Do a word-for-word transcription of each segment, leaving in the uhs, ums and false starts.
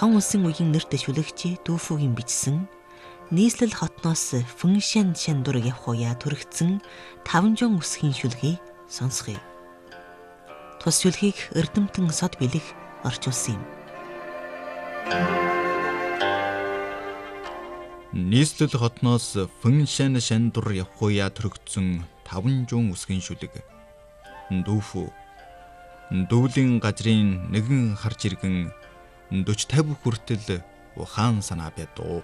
таван улсын үеийн нэр дэвшүүлэгч Дүүфүгийн бичсэн нийслэл хотноос Фэншан шандур явах уяа төрөгцөн таван жон үсгийн шүлгийг сонсгоё. Тус шүлгийг Эрдэмтэн Сод Билэг орчуулсан юм. Нийслэл хотноос Фэншан шандур явах уяа төрөгцөн таван жон үсгийн шүлэг. Дүүфү дүүлийн газрын нэгэн харж иргэн дөрвөн тавь хүртэл ухаан санаа бядуу.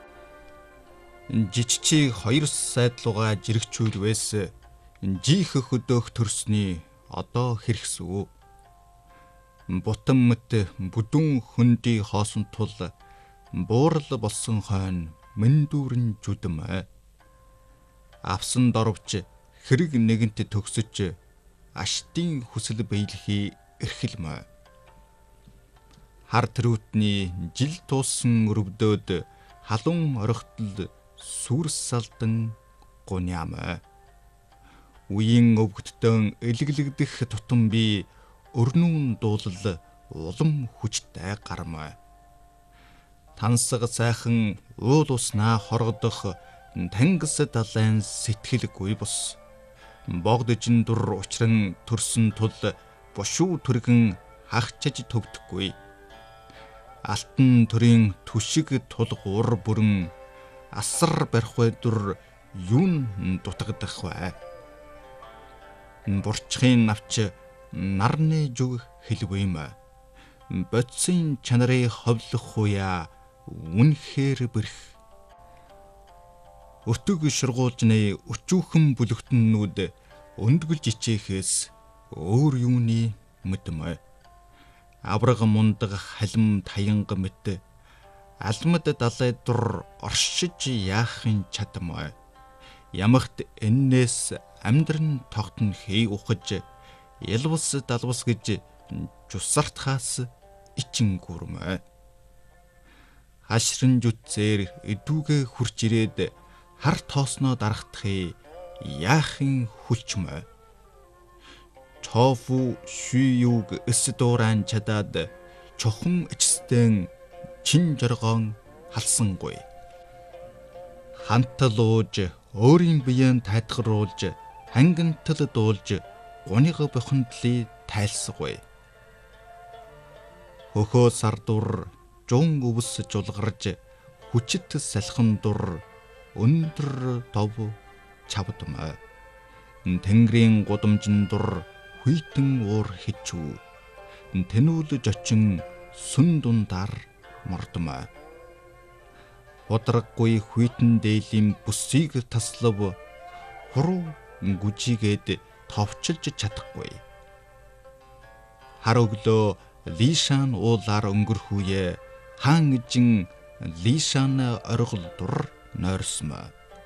Жиччийг хоёр сайдлууга жирэгчүүрвээс жиих хөдөөх төрсний одоо хэрэгсүү. Бутан мэт бүдүүн хөнди хоосон тул буурал болсон хойно мэндүүрэн жүдэм. Авсан дорвч хэрэг нэгэнт төгсөж аштын хүсэл биелхий эрхэлмэ. Хар тэрүүтний жил туусан өрөвдөөд халуун орхитол сүрс салдан гуниамэ. Үеийн өвгөдтөн элэглэгдэх тутам би өрнүүн дуулал улам хүчтэй гармэ. Тансаг сайхан уул уснаа хоргодох Тангис далайн сэтгэлгүй бус. Богдожин дур учран төрсөн тул бушуу түргэн хагчиж төгдөхгүй. Алтан төрийн түшиг тулгуур бүрэн асар барихвай дур юун дутагдах вэ? Бурчхийн навч нарны зүг хэлвэм. Бодсын чанарыг ховлох уяа үнэхээр бэрх. Өтөг шургуулжны өчүүхэн бүлэгтнүүд өндгөлж ичээхээс өөр юуны мэдмэ. Авраг мундаг халим таянга мэт алмад далай дур оршиж яахын чадмай. Ямагт эннээс амьдран тогтн хий ухаж ялвас далвас гэж жусартхаас ичин гүрмэ. Хашрын зүтсээр эдүүгээ хурж ирээд хар тоосноо дарахтхий яахын хүчмэ. Чофу шүйюг эс дууран чадаад чохон ичстэн чин жоргон халсангүй. Хантал ууж өөрийн биеэн тайтгаруулж хангантал дуулж гунига бохондлыг тайлсгүй. Хөхөө сардур жун өвс жулгарж хүчит салхин дур өндөр тов чавдмэ. Тэнгэрийн гудамжин дур хүйтэн уур хичүү. Тэнүүл жочин сүн дундаар мордмэ. Удраггүй хүйтэн дээлийн бүсийг таслав хуруу гүжигээд товчилж чадахгүй. Хар өглөө Лишан уулаар өнгөрхүүе хаан ижин Лишан оргил дур нойрсмэ.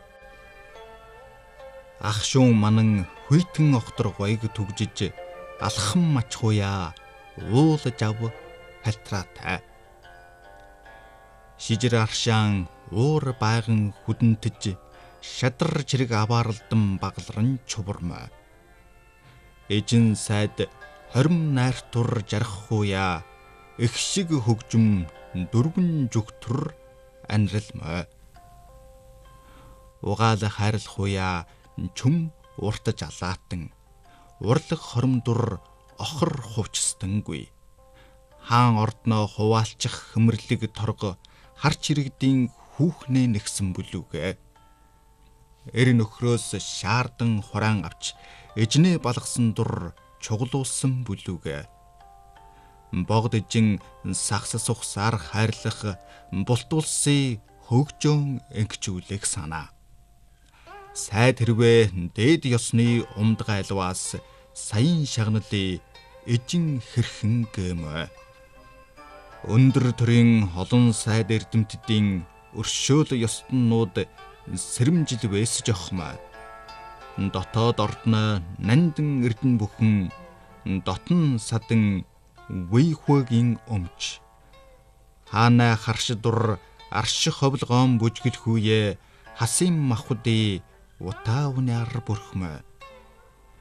Ах шуун манан хүйтэн октор гоёг түгжиж алхам мачхуя уулж ав палтраатай. Шижир аршаан уур байган хүдэнтэж шадар чирэг авааралдан багларан чубармэ. Эжин сайд хорим найртур жарах хуя их шиг хөгжим дөрвөн жүгтүр анралмэ. Угаал хайрлах хуя чүм уртаж алаатан урлаг хором дур охор хувчстангүй. Хаан ордноо хуваалчих хөмрлөг торго харч иргэдийн хүүхнээ нэгсэн бүлүүгээ. Эр нөхрөөс шаардан хураан авч эжнээ балгасан дур чуглуулсан бүлүүгээ. Богдожин сагс сухсаар хайрлах бултуулсан хөгжөөн энгчүүлэх санаа. Сайд хэрвээ дээд ёсны умд гайлваас саяын шагналыг эжин хэрхэн гэмэ. Өндөр төрийн олон сайд эрдэмтдийн өршөөл ёстнууд сэрэмжил вэсж охмаа. Дотоод ордноо нандан эрдэн бүхэн дотн садан вийхвэгийн өмч. Хаана харш дур арш ховлгоон бүжгэл хүүе хасим махуди утаавнаар бүрхмэ.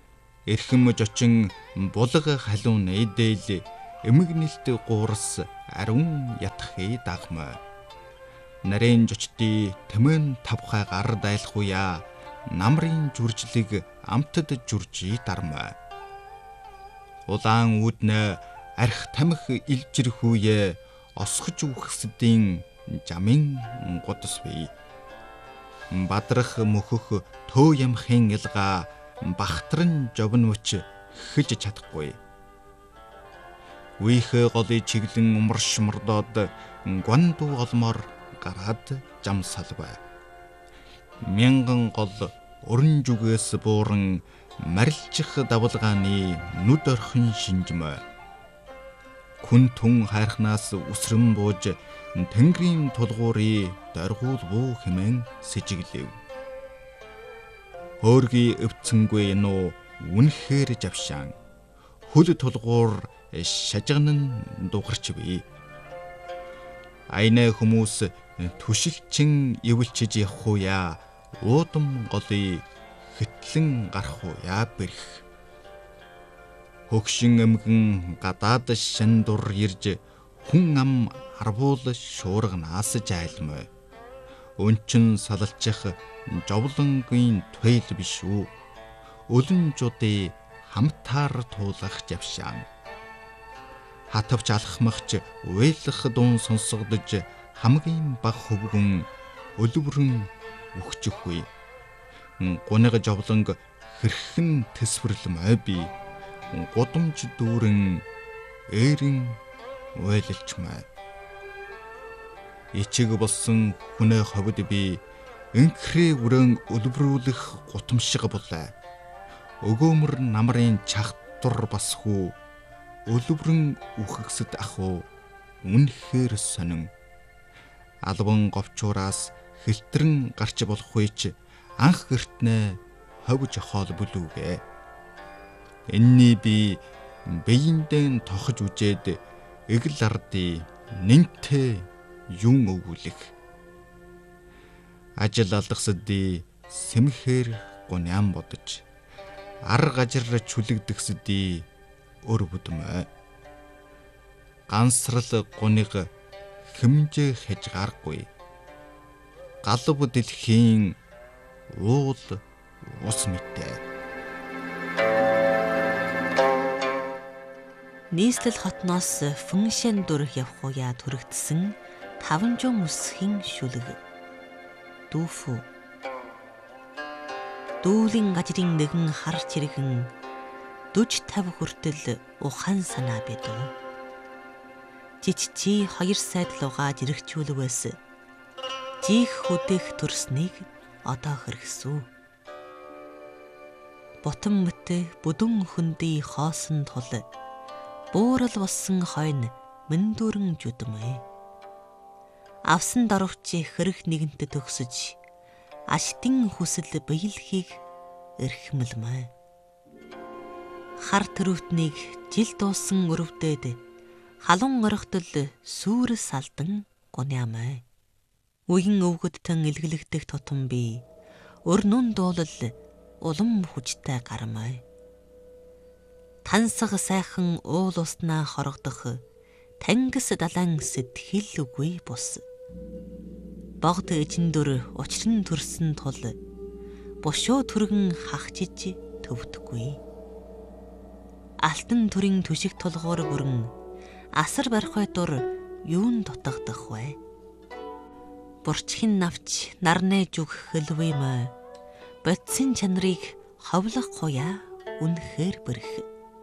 Эрхэм жочин булга халуун эдэл эмгэнэлт гуурс ариун ятхи дагмаа. Нарийн жочдын тэмэн тавхай гар дайлах уя намрын жүржлийг амтд жүржи дармаа. Улаан үднэ арх тамхи илжирх үе осгож үхсдийн жамын годс бий. Бадрах мөхөх төө ямхын илга бахтран жовнвч хэж чадахгүй. Үеийнхээ голыг чиглэн умарш мордоод гуанду голмоор гараад жам салбай. Мянган гол өрн зүгээс бууран марилчих давалгааны нүд орхин шинжмэ. Күн түн хайрхнаас үсрэн бууж тэнгэрийн тулгуурыг доргуул буу хэмээн сэжиглэв. Хөөргийн өвцөнгөө нуу үнэхээр завшаан. Хөл тулгуур шажигнан дугарч бий. Айнаа хүмүүс түшилчин ивэлчиж явах уя уудам голыг хэтлэн гарах уя бэрх. Хөгшин эмгэн гадаад шандур ирж хүн ам харбуул шуурганаас жайлмай. Өнчин салалчих жовлонгийн туйл биш үү. Өлөнжүүдээ хамтаар туулах завшаан. Хатавч алхмагч уйлах дун сонсогдож хамгийн баг хөвгөн өлөврөн үхчихгүй. Гуниг жовлонг хэрхэн тэсвэрлэмэй би. Гудамж дүүрэн ээрэн уйлалчмай. Ичиг болсон хүнээ ховд би энхрээ өрөн өлөврүүлэх гутамшиг болоо. Өгөөмөр намрын чахтур басхүү өлөврөн үхэгсэд ахуу үнэхээр сонин. Албан говчуураас хэлтрэн гарч болохгүй ч анх гэртнээ ховж хоол бүлүүгээ. Энний би биендээ тохож үжээд эгэл ардын нэнтэ юм өгүүлэх. Ажил алдахсдий сэмхээр гуням бодож ар гажир чүлэгдэхсдий өр бүдмэ. Гансрал гуниг хэмжээ хэж гарахгүй. Галав дэлхийн уул ус мэтэ. Нийслэл хотноос Фэншэн дүр явах уя төрөгдсөн таван жон үсгийн шүлэг. Дүүфүү. Дүүлийн гажрын нэгэн хар чиргэн дүж тав хүртэл ухан санаа бидүү. Жиччи хоёр сайдлуугаа жирэгчүүлвэс. Жих хүдэх төрснийг одоо хэрэгсүү. Ботон мөтө бүдүн хөндөй хоосон тул буурал болсон хойно мэндүрэн жүдмэ. Авсан дорвч хэрэг нэгэнтэ төгсөж аштын хүсэл биелхийг эрхмэлмэ. Хар төрөвтнийг жил дуусан өрөвдөөд халуун орхитол сүрс алдан гунямэ. Үеийн өвгөдтөн илгэлэгдэх тутам би өр нүн дуулал улам хүчтэй гармай. Тансаг сайхан уул уснаа хорогдох тангис далайн сэтгэл үгүй бус. Богд эжиндүр учран төрсөн тул бошоо түргэн хахчиж төвдөггүй. Алтан төрийн түшиг тулгуур бүрэн асар барихой дур юун дутагдах вэ? Бурчхин навч нарнэ зүг хэлвэм. Бодсон чанарыг ховлох хуя үнэхээр бэрх.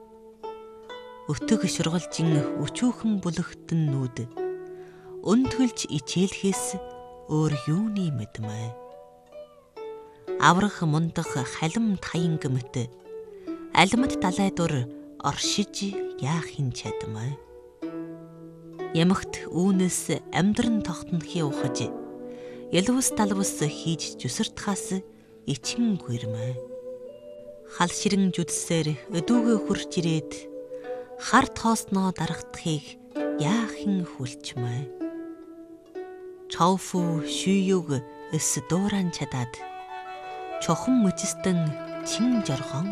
Өтөг шургалжин өчүүхэн бүлэгтэн нүд өндгөлж ичээлхээс өөр юуны мэдмэ. Аврах мундах халим таянг мэт алимт далай дур оршиж яахын чадмай. Ямагт үүнээс амьдран тогтнохи ухаж ялвс талвс хийж зүсэртхаас ичин гүрмэ. Хал ширэн жүдсээр өдүүгөө хурж ирээд харт хоосноо дарагдахыг яахын хүлчмэ. Чоуфу шүйюг эс дууран чадаад чохон мөчстэн чин жоргон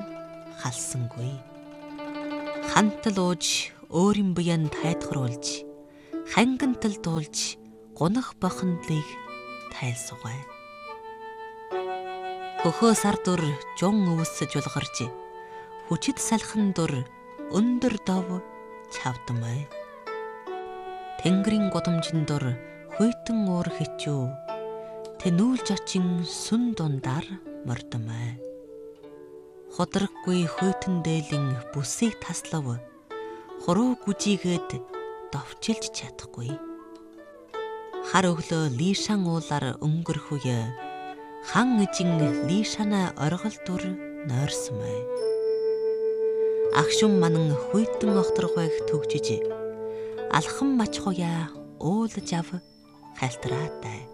халсангүй. Хантал ууж өөрийн буян тайдгаруулж хангантал дуулж гунах бохондлыг тайлсугай. Хөхөө сар дур жун өвсөж улгарж хүчит салхан дур өндөр дов чавдмай. Тэнгэрийн гудамжин дур хуйтан уур хичүү тэнүүлж очин сүн дундаар мордмай. Ходроггүй хуйтан дээлин бүсийг таслав хуруу гүжигээд довчилж чадахгүй. Хар өглөө лишан уулаар өнгөрхүйе хан ижин лишана оргол дур нойрсмай. Агшум манан хуйтан охторгойг төгжиж алхан мачхуя уулж ав хальтраатай.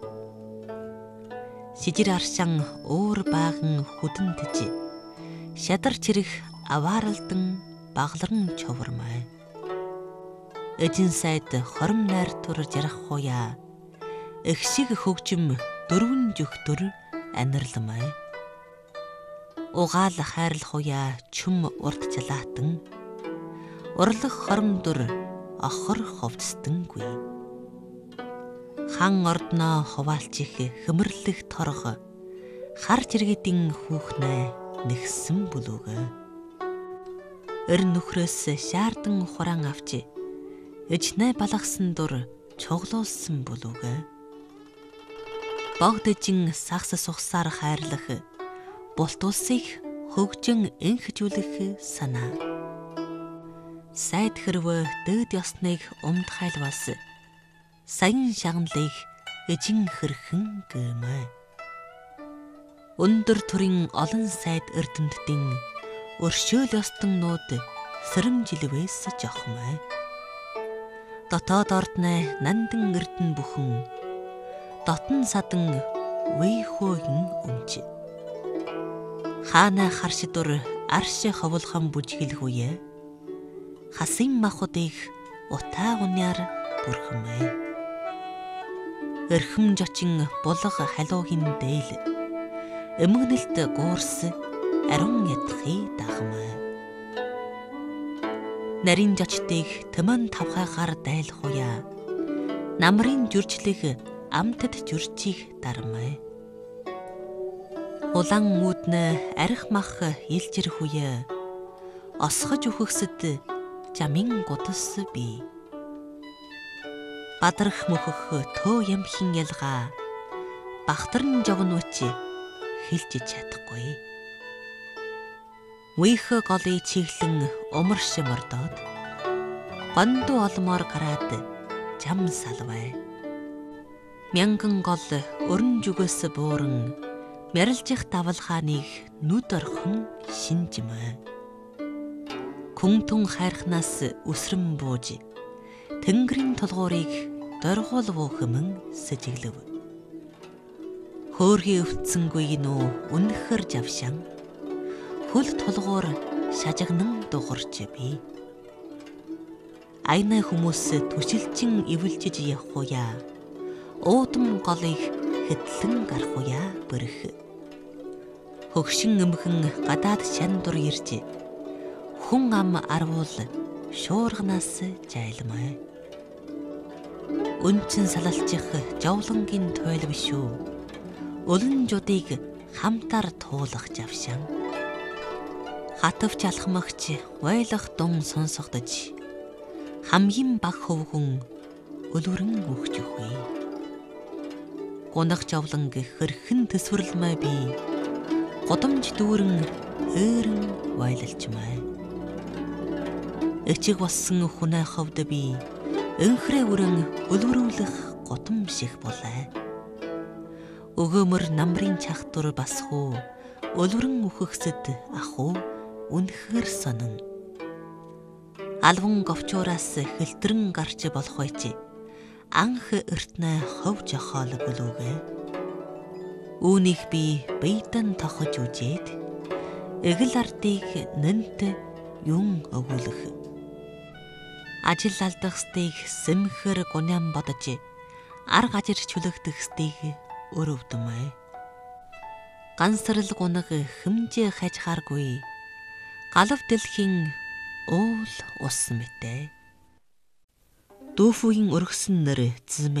Сижир аршан уур бааган хүдэн тэж шадар чирэх авааралдан багларн човормай. Эжин сайд хором найр тур жарах хуя их шиг хөгжим дөрвөн жүхтөр анирламай. Угаал хайрлах хуя чүм урд жалаатан урлах хором дур охор ховдстонгүй. Хан ордноо хуваалчих хэмэрлэх торго хар жиргэдийн хүүхнээ нэгсэн бүлүүгээ. Эр нөхрөөс шаардан хураан авч эжнээ балгасан дур чуглуулсан бүлүүгээ. Богдожин сагс сухсаар хайрлах булт улсыг хөгжин энхжүүлэх санаа. Сайд хэрвээ дээд ёсныг умд хайлвас саян шагналыг эжин хэрхэн гэмэ. Өндөр төрийн олон сайд эрдэмтдийн өршөөл ёстон нууд сэрэмжилвээс жохмай. Дотоод орднай нандан эрдэн бүхэн дотн садан вэйхөөгийн өмч. Хаана харшидур арш ховлхон бүжгэлхүйе хасын махуудыг утаа уняар бүрхэмэй. Эрхэм жочин булга халуугийн дээл эмгэнэлт гуурс ариун ядхи дагмай. Нарийн жочтыг тэмэн тавхайгаар дайлхуя намрын жүрчлэг амтд жүрчийг дармай. Улаан үүднэ арх мах илжирх үе осхож үхэгсэд жамин гудас би. Бадрах мөхөх төө ямхин ялгаа бахтарн жогнууч хэлж чадахгүй. Үех голыг чиглэн умарш мордоод гондуу олмоор гараад жам салвай. Мянган гол өрн жүгөөс бууран мярилжих давалгааныг нүд орхон шинжмэ. Күнтүн хайрхнаас үсрэм бууж тэнгэрийн толгуурыг доргуул вуухмэн сэжиглэв. Хөөрхий өвдсөнгүй нүү үнэхэр жавшан хөл толгуур шажигнан дугарч би. Айна хүмүүс түшилчин ивэлжиж явхуя уудам голыг хэтлэн гарахуя бэрх. Хөгшин эмхэн гадаад шандур ирж хүн ам арвуул шуурганаас жайлмай. Үнчин салалчих жавлангийн тойл бишүү өлөн жудыг хамтар туулах жавшан. Хатавч алхмагч вайлах дун сонсогдож хамгийн баг хөвгөн өлөрөн өгч өгье. Гунах жавланг хэрхэн төсвөрлмай би годомж дүүрэн eerэн вайлалчмай. Эчиг болсон хүнээ ховд би өнхрээ үрэн өлөрүүлэх годом шиг болай. Өгөөмөр намрын чахтур басхуу өлөрөн үхэгсэд ахуу үнэхэр сонон. Алван говчуураас хэлтрэн гарч болох байж анх эртнэ хов жохоол бүлүүгээ. Үүнийг би бийдэн тохож үжээд эгэл ардыг нэнт юун өгүүлэх. Ажил алдахстыг сэмхэр гуням бодож арга ажир чүлэгдэхстыг өрөвдмэй. Гансрал гунаг хэмжээ хажихааргүй галав дэлхийн уул ус мэтэ. Дүүфүгийн өргөсөн нэр Змэ